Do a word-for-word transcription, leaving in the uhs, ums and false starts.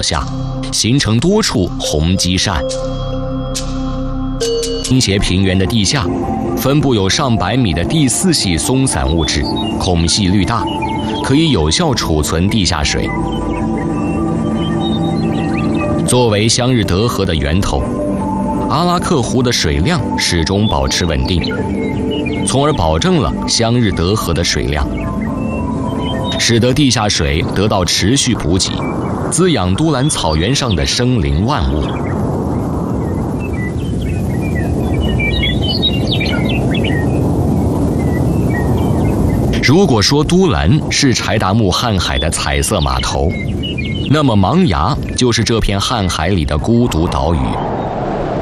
下，形成多处红基扇。倾斜平原的地下，分布有上百米的第四系松散物质，孔隙率大，可以有效储存地下水。作为香日德河的源头，阿拉克湖的水量始终保持稳定，从而保证了香日德河的水量，使得地下水得到持续补给，滋养都兰草原上的生灵万物。如果说都兰是柴达木瀚海的彩色码头，那么芒崖就是这片瀚海里的孤独岛屿。